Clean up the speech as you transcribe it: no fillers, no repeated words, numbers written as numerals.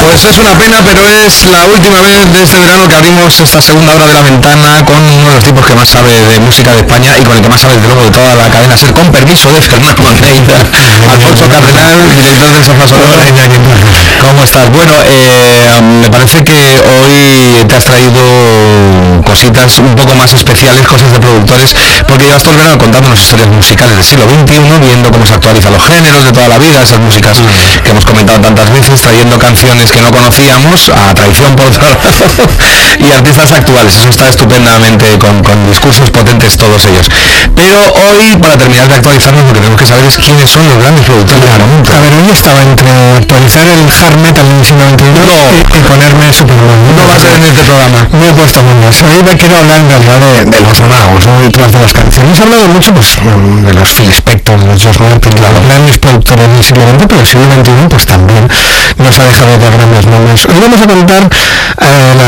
Pues es una pena, pero es la última vez de este verano que abrimos esta segunda hora de La Ventana con uno de los tipos que más sabe de música de España y con el que más sabe desde luego de toda la cadena SER, con permiso de Fernando Almeida, Alfonso Cardenal, director del Sofá Sonoro. ¿Cómo estás? Bueno, me parece que hoy te has traído cositas un poco más especiales, cosas de productores, porque llevas todo el verano contándonos historias musicales del siglo XXI, viendo cómo se actualizan los géneros de toda la vida, esas músicas que hemos comentado tantas veces, trayendo canciones que no conocíamos, a traición por otro lado, y artistas actuales. Eso está estupendamente, con discursos potentes todos ellos. Pero hoy, para terminar de actualizarnos, lo que tenemos que saber es quiénes son los grandes productores de la música. A ver, hoy estaba entre actualizar el hard metal del siglo XXI y ponerme Superman. No va a ser en este programa. Me he puesto muy bien. Hoy me quiero hablar en realidad de los magos, ¿no? Detrás de las canciones. He hablado mucho pues, de los Phil Spector, de los George Martin, los grandes productores del siglo XX, pero el siglo XXI pues también nos ha dejado de grandes nombres. Hoy vamos a contar